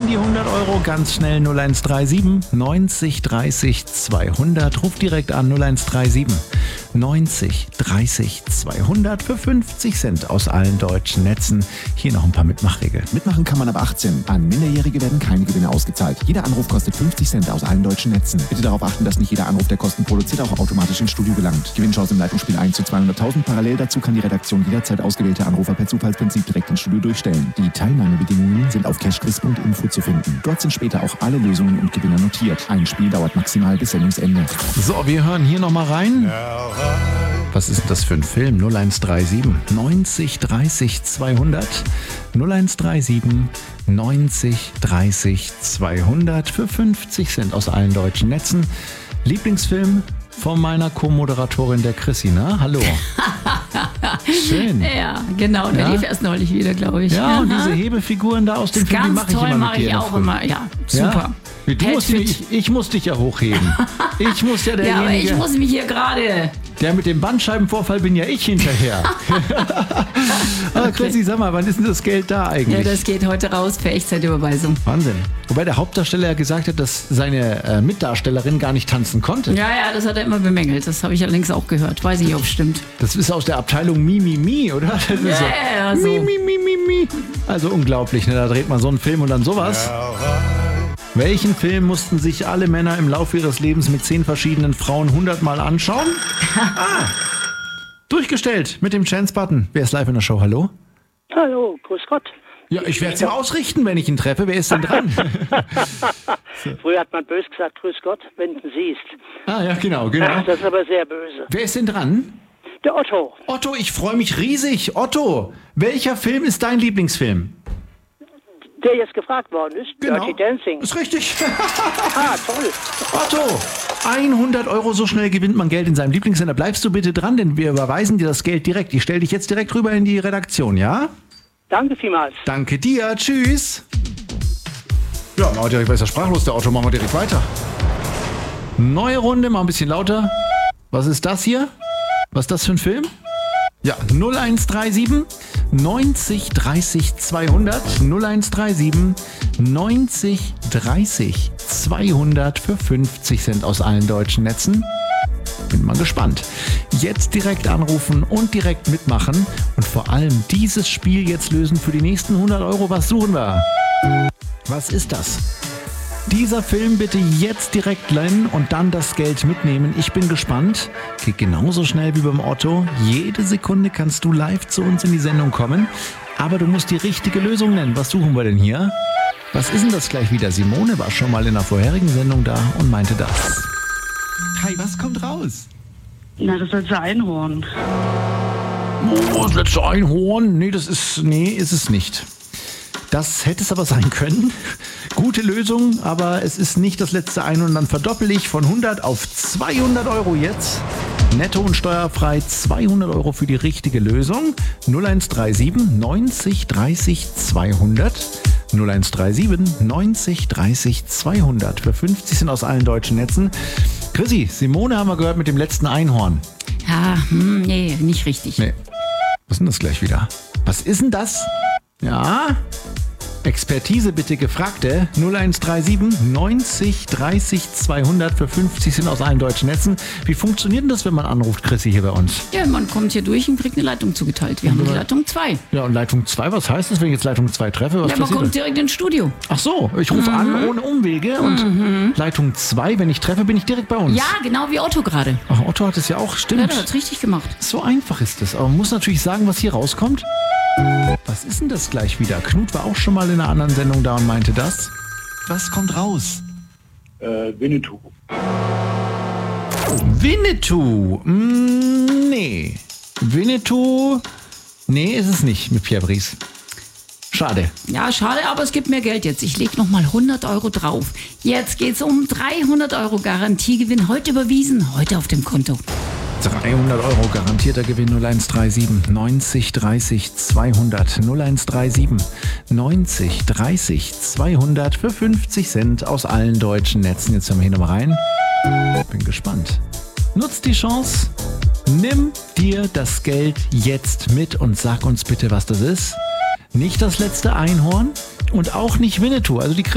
die 100 Euro ganz schnell 0137 90 30 200. Ruf direkt an 0137 90 30 200 für 50 Cent aus allen deutschen Netzen. Hier noch ein paar Mitmachregeln. Mitmachen kann man ab 18. An Minderjährige werden keine Gewinne ausgezahlt. Jeder Anruf kostet 50 Cent aus allen deutschen Netzen. Bitte darauf achten, dass nicht jeder Anruf, der Kosten produziert, auch automatisch ins Studio gelangt. Gewinnchance im Leitungsspiel 1 zu 200.000. Parallel dazu kann die Redaktion jederzeit ausgewählte Anrufer per Zufallsprinzip direkt ins Studio durchstellen. Die Teilnahmebedingungen sind auf cashquiz.info zu finden. Dort sind später auch alle Lösungen und Gewinner notiert. Ein Spiel dauert maximal bis Sendungsende. So, wir hören hier nochmal rein. Was ist denn das für ein Film? 0137 90 30 200. 0137 90 30 200 für 50 Cent aus allen deutschen Netzen. Lieblingsfilm von meiner Co-Moderatorin der Chrissy, ne? Hallo. Schön. Ja, genau. Der lief erst neulich wieder, glaube ich. Ja, und diese Hebefiguren da aus dem Film, die mache ich immer mit dir. Ganz toll, mache ich auch immer. Ja, super. Ja? Du musst ich muss dich ja hochheben. Ich muss ja derjenige... Ja, aber ich muss mich hier gerade... Der mit dem Bandscheibenvorfall bin ja ich hinterher. Aber Chrissy, sag mal, wann ist denn das Geld da eigentlich? Ja, das geht heute raus per Echtzeitüberweisung. Wahnsinn. Wobei der Hauptdarsteller ja gesagt hat, dass seine Mitdarstellerin gar nicht tanzen konnte. Ja, das hat er immer bemängelt. Das habe ich allerdings auch gehört. Weiß nicht, ob es stimmt. Das ist aus der Abteilung Mi, oder? Das ist ja, so. Mi. Also unglaublich, ne? Da dreht man so einen Film und dann sowas. Welchen Film mussten sich alle Männer im Laufe ihres Lebens mit 10 verschiedenen Frauen 100 Mal anschauen? Durchgestellt mit dem Chance-Button. Wer ist live in der Show? Hallo? Hallo, grüß Gott. Ja, ich werde es ja ausrichten, wenn ich ihn treffe. Wer ist denn dran? Früher hat man böse gesagt, grüß Gott, wenn du ihn siehst. Ah ja, genau. Das ist aber sehr böse. Wer ist denn dran? Der Otto. Otto, ich freue mich riesig. Otto, welcher Film ist dein Lieblingsfilm? Der jetzt gefragt worden ist, Genau. Dirty Dancing. Ist richtig. Toll. Otto, 100 Euro, so schnell gewinnt man Geld in seinem Lieblingssender. Bleibst du bitte dran, denn wir überweisen dir das Geld direkt. Ich stelle dich jetzt direkt rüber in die Redaktion, ja? Danke vielmals. Danke dir, tschüss. Ja, machen wir direkt, ist ja sprachlos, der Otto, machen wir direkt weiter. Neue Runde, mal ein bisschen lauter. Was ist das hier? Was ist das für ein Film? Ja, 0137 90 30 200. 0137 90 30 200 für 50 Cent aus allen deutschen Netzen. Bin mal gespannt. Jetzt direkt anrufen und direkt mitmachen und vor allem dieses Spiel jetzt lösen für die nächsten 100 Euro. Was suchen wir? Was ist das? Dieser Film bitte jetzt direkt nennen und dann das Geld mitnehmen. Ich bin gespannt. Geht genauso schnell wie beim Otto. Jede Sekunde kannst du live zu uns in die Sendung kommen. Aber du musst die richtige Lösung nennen. Was suchen wir denn hier? Was ist denn das gleich wieder? Simone war schon mal in der vorherigen Sendung da und meinte das. Kai, was kommt raus? Na, das letzte Einhorn. Oh, das letzte Einhorn? Nee, ist es nicht. Das hätte es aber sein können. Gute Lösung, aber es ist nicht das letzte Einhorn. Dann verdoppel ich von 100 auf 200 Euro jetzt. Netto und steuerfrei 200 Euro für die richtige Lösung. 0137 90 30 200. 0137 90 30 200 für 50 sind aus allen deutschen Netzen. Chrissy, Simone haben wir gehört mit dem letzten Einhorn. Ja, nee, nicht richtig. Nee. Was ist denn das gleich wieder? Was ist denn das? Ja? Expertise bitte gefragte 0137 90 30 200 für 50 sind aus allen deutschen Netzen. Wie funktioniert denn das, wenn man anruft, Chrissy, hier bei uns? Ja, man kommt hier durch und kriegt eine Leitung zugeteilt. Wir haben die Leitung 2. Ja, und Leitung 2, was heißt das, wenn ich jetzt Leitung 2 treffe? Was Ja, man passiert kommt da? direkt ins Studio. Ach so, ich rufe an ohne Umwege und Leitung 2, wenn ich treffe, bin ich direkt bei uns. Ja, genau wie Otto gerade. Ach, Otto hat es ja auch, Ja, stimmt. der hat's richtig gemacht. So einfach ist es. Aber man muss natürlich sagen, was hier rauskommt. Was ist denn das gleich wieder? Knut war auch schon mal in einer anderen Sendung da und meinte das. Was kommt raus? Winnetou. Winnetou. Nee. Winnetou. Nee, ist es nicht mit Pierre Brice. Schade. Ja, schade, aber es gibt mehr Geld jetzt. Ich lege nochmal 100 Euro drauf. Jetzt geht's um 300 Euro Garantiegewinn. Heute überwiesen, heute auf dem Konto. 300 Euro garantierter Gewinn 0137 90 30 200 0137 90 30 200 für 50 Cent aus allen deutschen Netzen. Jetzt hören wir hier nochmal rein. Bin gespannt. Nutzt die Chance, nimm dir das Geld jetzt mit und sag uns bitte, was das ist. Nicht das letzte Einhorn und auch nicht Winnetou. Also die